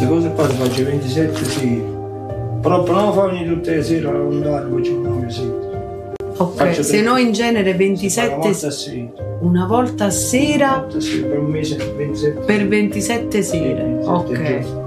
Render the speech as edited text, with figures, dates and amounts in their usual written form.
queste cose qua le faccio 27 sì. Però non fa venire tutte le sere a rondare, poi c'è 9 sì. Ok, se no in genere 27 sì. Una volta a sera Sì, per un mese 27. per 27 sere. Ok.